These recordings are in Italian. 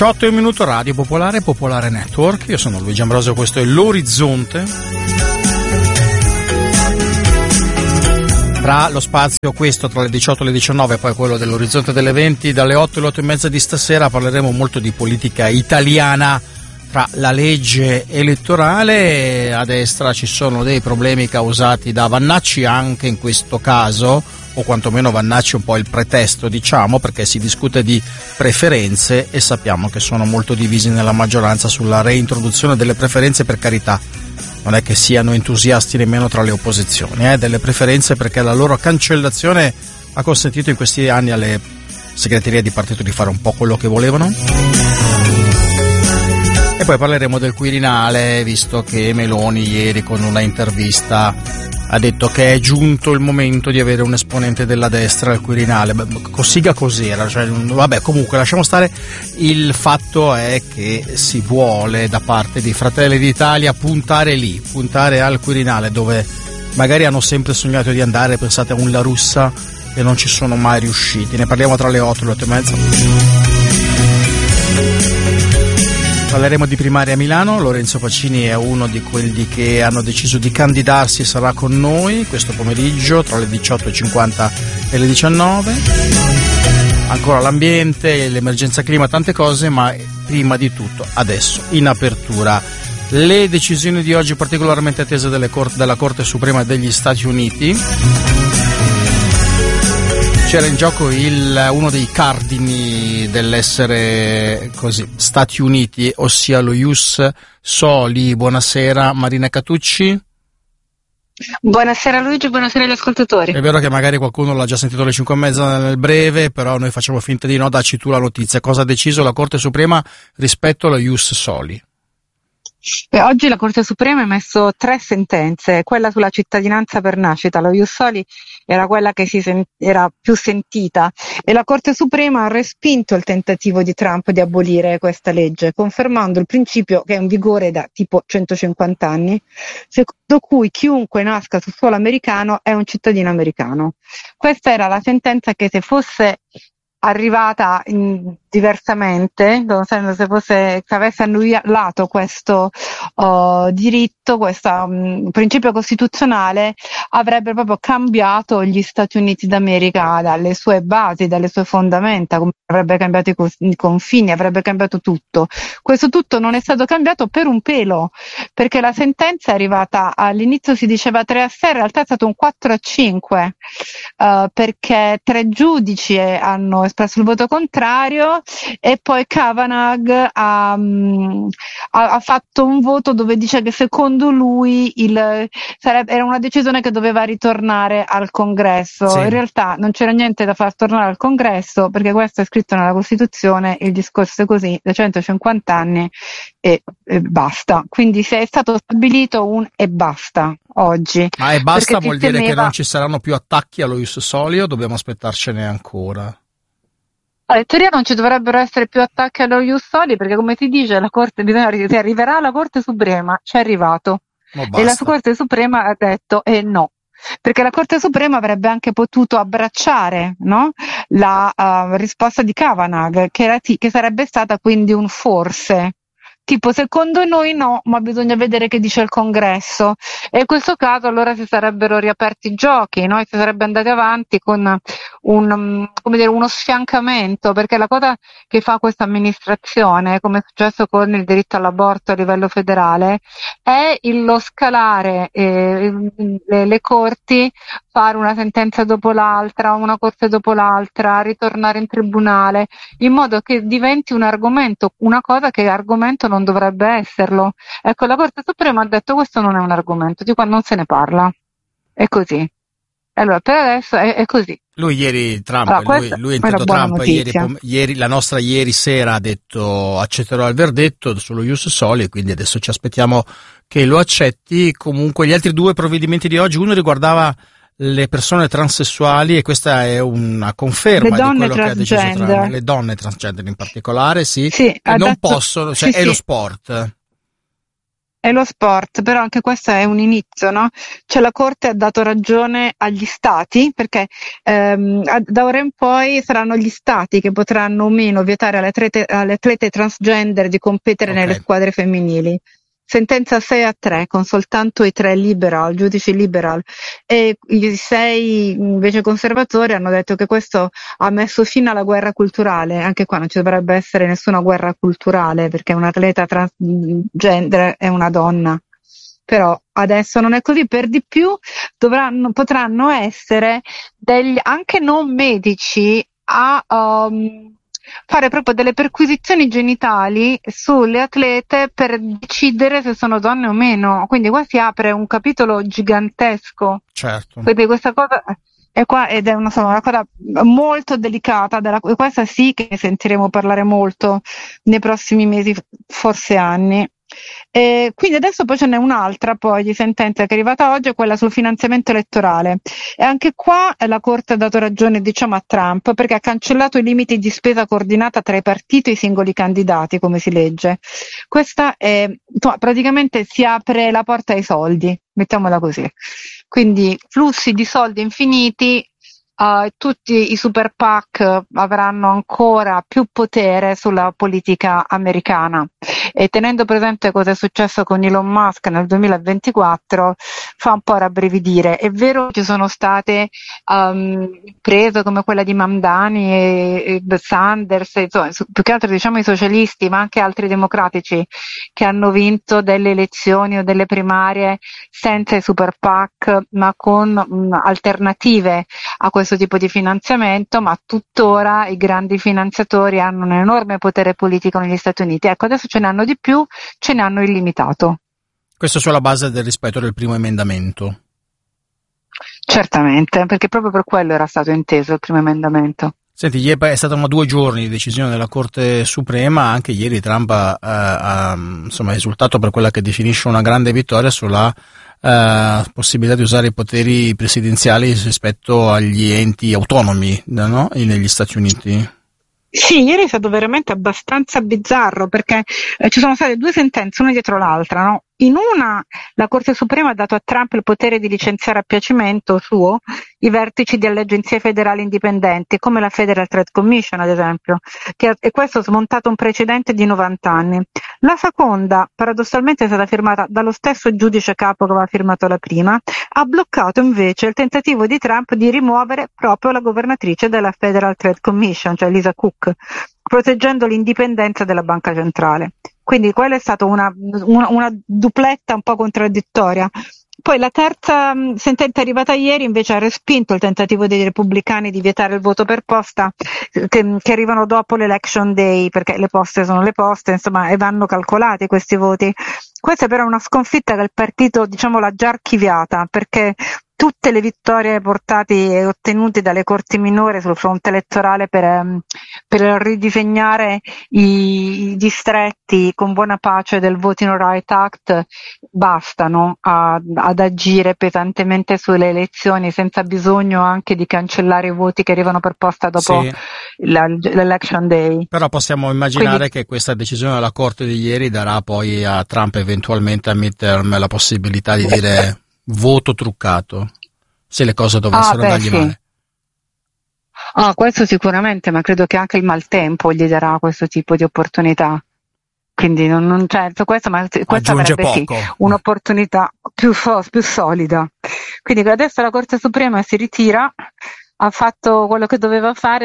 18 e un minuto, Radio Popolare, Popolare Network. Io sono Luigi Ambrosio, questo è l'Orizzonte. Tra lo spazio questo tra le 18 e le 19 e poi quello dell'Orizzonte delle 20, dalle 8 alle 8 e mezza di stasera parleremo molto di politica italiana. Tra la legge elettorale, a destra ci sono dei problemi causati da Vannacci anche in questo caso, o quantomeno Vannacci è un po' il pretesto, diciamo, perché si discute di preferenze e sappiamo che sono molto divisi nella maggioranza sulla reintroduzione delle preferenze. Per carità, non è che siano entusiasti nemmeno tra le opposizioni delle preferenze, perché la loro cancellazione ha consentito in questi anni alle segreterie di partito di fare un po' quello che volevano. E poi parleremo del Quirinale, visto che Meloni ieri con una intervista ha detto che è giunto il momento di avere un esponente della destra al Quirinale. Cossiga cos'era, cioè, vabbè, comunque lasciamo stare. Il fatto è che si vuole da parte di Fratelli d'Italia puntare al Quirinale, dove magari hanno sempre sognato di andare. Pensate a un La Russa e non ci sono mai riusciti. Ne parliamo tra le 8 e le 8 e mezza. Parleremo di primaria a Milano. Lorenzo Pacini è uno di quelli che hanno deciso di candidarsi e sarà con noi questo pomeriggio tra le 18.50 e le 19. Ancora l'ambiente, l'emergenza clima, tante cose, ma prima di tutto adesso in apertura le decisioni di oggi particolarmente attese della Corte Suprema degli Stati Uniti. C'era in gioco uno dei cardini dell'essere così Stati Uniti, ossia lo Ius Soli. Buonasera Marina Catucci. Buonasera Luigi, buonasera agli ascoltatori. È vero che magari qualcuno l'ha già sentito alle 5 e mezza nel breve, però noi facciamo finta di no. Dacci tu la notizia. Cosa ha deciso la Corte Suprema rispetto allo Ius Soli? Oggi la Corte Suprema ha emesso 3 sentenze. Quella sulla cittadinanza per nascita, lo Ius Soli, era quella che era più sentita, e la Corte Suprema ha respinto il tentativo di Trump di abolire questa legge, confermando il principio che è in vigore da tipo 150 anni, secondo cui chiunque nasca sul suolo americano è un cittadino americano. Questa era la sentenza che, se fosse arrivata diversamente, se avesse annullato questo diritto, questo principio costituzionale, avrebbe proprio cambiato gli Stati Uniti d'America dalle sue basi, dalle sue fondamenta, avrebbe cambiato i confini, avrebbe cambiato tutto. Questo tutto non è stato cambiato per un pelo, perché la sentenza è arrivata, all'inizio si diceva 3-6, in realtà è stato un 4-5, perché 3 giudici hanno espresso il voto contrario, e poi Kavanagh ha fatto un voto dove dice che secondo lui era una decisione che doveva ritornare al Congresso. Sì. In realtà non c'era niente da far tornare al Congresso, perché questo è scritto nella Costituzione, il discorso è così da 150 anni e basta. Quindi se è stato stabilito un e basta oggi. Ma e basta vuol dire che non ci saranno più attacchi allo Ius Soli, o dobbiamo aspettarcene ancora? In teoria non ci dovrebbero essere più attacchi allo Ius Soli, perché, come si dice, si arriverà alla Corte Suprema, ci è arrivato, e la Corte Suprema ha detto no, perché la Corte Suprema avrebbe anche potuto abbracciare, no, la risposta di Kavanagh, che sarebbe stata quindi un forse. Tipo, secondo noi no, ma bisogna vedere che dice il Congresso, e in questo caso allora si sarebbero riaperti i giochi, no? E si sarebbe andati avanti con uno sfiancamento, perché la cosa che fa questa amministrazione, come è successo con il diritto all'aborto a livello federale, è lo scalare le corti, fare una sentenza dopo l'altra, una corte dopo l'altra, ritornare in tribunale, in modo che diventi un argomento, una cosa che argomento non dovrebbe esserlo. Ecco, la Corte Suprema ha detto questo non è un argomento, di qua non se ne parla. È così. Allora, per adesso è così. Lui ieri, ieri, la nostra ieri sera ha detto accetterò il verdetto sullo Ius Soli, quindi adesso ci aspettiamo che lo accetti. Comunque gli altri 2 provvedimenti di oggi, uno riguardava le persone transessuali, e questa è una conferma di quello che ha deciso Trump. Le donne transgender in particolare, sì non possono, cioè sì, è lo sport. È lo sport, però anche questo è un inizio, no? Cioè la Corte ha dato ragione agli stati, perché da ora in poi saranno gli stati che potranno o meno vietare alle atlete transgender di competere nelle Ok. squadre femminili. Sentenza 6-3, con soltanto i 3 liberal, giudici liberal, e i 6 invece conservatori hanno detto che questo ha messo fine alla guerra culturale. Anche qua non ci dovrebbe essere nessuna guerra culturale, perché un atleta transgender è una donna. Però adesso non è così, per di più potranno essere anche non medici a fare proprio delle perquisizioni genitali sulle atlete per decidere se sono donne o meno. Quindi qua si apre un capitolo gigantesco. Certo. Quindi questa cosa è qua ed è una cosa molto delicata, questa sì che ne sentiremo parlare molto nei prossimi mesi, forse anni. Quindi adesso poi ce n'è un'altra poi di sentenza che è arrivata oggi, è quella sul finanziamento elettorale. E anche qua la Corte ha dato ragione, diciamo, a Trump, perché ha cancellato i limiti di spesa coordinata tra i partiti e i singoli candidati, come si legge. Questa è, insomma, praticamente si apre la porta ai soldi, mettiamola così. Quindi flussi di soldi infiniti, tutti i super PAC avranno ancora più potere sulla politica americana, e tenendo presente cosa è successo con Elon Musk nel 2024 fa un po' rabbrividire. È vero che ci sono state imprese come quella di Mamdani e Sanders, insomma, più che altro diciamo i socialisti, ma anche altri democratici che hanno vinto delle elezioni o delle primarie senza i super PAC, ma con alternative a questo tipo di finanziamento, ma tuttora i grandi finanziatori hanno un enorme potere politico negli Stati Uniti. Ecco, adesso ce ne hanno di più, ce ne hanno illimitato. Questo sulla base del rispetto del primo emendamento. Certamente, perché proprio per quello era stato inteso il primo emendamento. Senti, è stata una 2 giorni di decisione della Corte Suprema. Anche ieri Trump ha insomma, esultato per quella che definisce una grande vittoria sulla possibilità di usare i poteri presidenziali rispetto agli enti autonomi, no? Negli Stati Uniti. Sì, ieri è stato veramente abbastanza bizzarro, perché ci sono state 2 sentenze, una dietro l'altra, no? In una la Corte Suprema ha dato a Trump il potere di licenziare a piacimento suo i vertici delle agenzie federali indipendenti, come la Federal Trade Commission ad esempio, e questo ha smontato un precedente di 90 anni. La seconda, paradossalmente, è stata firmata dallo stesso giudice capo che aveva firmato la prima, ha bloccato invece il tentativo di Trump di rimuovere proprio la governatrice della Federal Trade Commission, cioè Lisa Cook, proteggendo l'indipendenza della banca centrale. Quindi quella è stata una dupletta un po' contraddittoria. Poi la terza sentenza arrivata ieri invece ha respinto il tentativo dei repubblicani di vietare il voto per posta, che arrivano dopo l'election day, perché le poste sono le poste, insomma, e vanno calcolati questi voti. Questa però è una sconfitta che il partito, diciamo, l'ha già archiviata, perché tutte le vittorie portate e ottenute dalle corti minori sul fronte elettorale per ridisegnare i distretti con buona pace del Voting Rights Act bastano ad agire pesantemente sulle elezioni, senza bisogno anche di cancellare i voti che arrivano per posta dopo Sì. l'election day. Però possiamo immaginare che questa decisione della Corte di ieri darà poi a Trump eventualmente a midterm la possibilità di dire voto truccato, se le cose dovessero dargli Sì. male. Questo sicuramente, ma credo che anche il maltempo gli darà questo tipo di opportunità. Quindi non c'è questo, ma questa Aggiunge sarebbe poco. sì, un'opportunità più solida. Quindi adesso la Corte Suprema si ritira, ha fatto quello che doveva fare,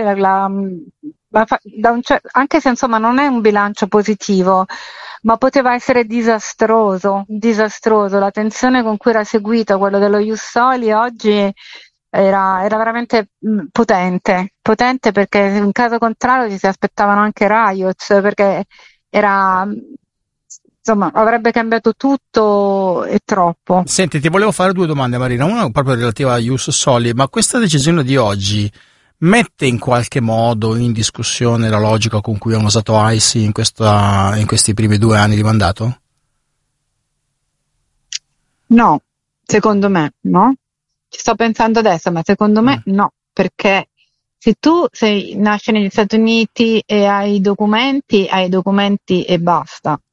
anche se insomma non è un bilancio positivo, ma poteva essere disastroso. La tensione con cui era seguito quello dello Ius Soli oggi era veramente potente, perché in caso contrario ci si aspettavano anche riots, perché insomma, avrebbe cambiato tutto e troppo. Senti, ti volevo fare 2 domande, Marina. Una proprio relativa a Ius Soli, ma questa decisione di oggi mette in qualche modo in discussione la logica con cui hanno usato ICE in questi primi 2 anni di mandato? No, secondo me no. Ci sto pensando adesso, ma secondo me no, perché se tu nasci negli Stati Uniti e hai documenti e basta.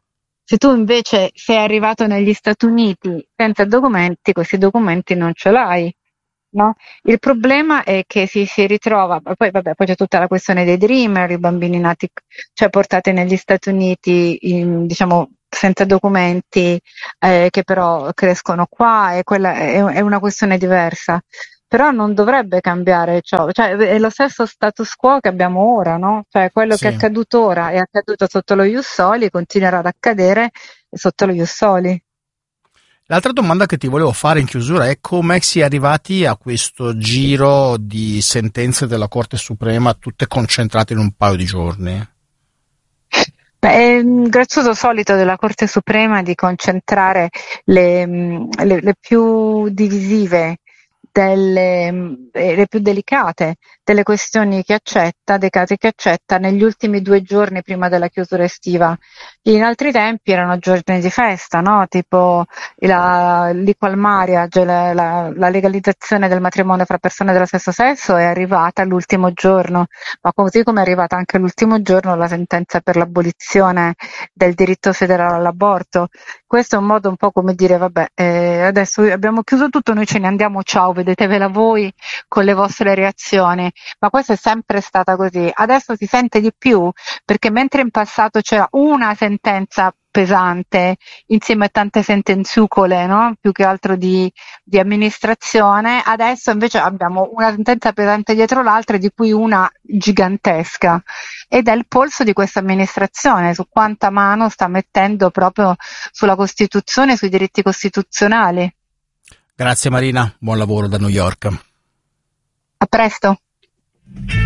Se tu invece sei arrivato negli Stati Uniti senza documenti, questi documenti non ce l'hai, no? Il problema è che si ritrova, poi, vabbè, poi c'è tutta la questione dei dreamer, i bambini nati, cioè portati negli Stati Uniti, diciamo, senza documenti, che però crescono qua, e quella è una questione diversa. Però non dovrebbe cambiare ciò, cioè è lo stesso status quo che abbiamo ora, no? Cioè quello che è Sì. accaduto ora è accaduto sotto lo Ius Soli, continuerà ad accadere sotto lo Ius Soli. L'altra domanda che ti volevo fare in chiusura è come si è arrivati a questo giro di sentenze della Corte Suprema, tutte concentrate in un paio di giorni? Beh, è il grazioso solito della Corte Suprema di concentrare le più divisive, le più delicate delle questioni che accetta, dei casi che accetta negli ultimi 2 giorni prima della chiusura estiva. In altri tempi erano giorni di festa, no? Tipo l'equal marriage, la legalizzazione del matrimonio fra persone dello stesso sesso è arrivata all'ultimo giorno, ma così come è arrivata anche l'ultimo giorno la sentenza per l'abolizione del diritto federale all'aborto. Questo è un modo un po' come dire, vabbè, adesso abbiamo chiuso tutto, noi ce ne andiamo, ciao, vedetevela voi con le vostre reazioni. Ma questa è sempre stata così. Adesso si sente di più perché mentre in passato c'era una sentenza pesante insieme a tante sentenziucole, no? Più che altro di amministrazione, adesso invece abbiamo una sentenza pesante dietro l'altra, di cui una gigantesca, ed è il polso di questa amministrazione, su quanta mano sta mettendo proprio sulla Costituzione, sui diritti costituzionali. Grazie Marina, buon lavoro da New York. A presto.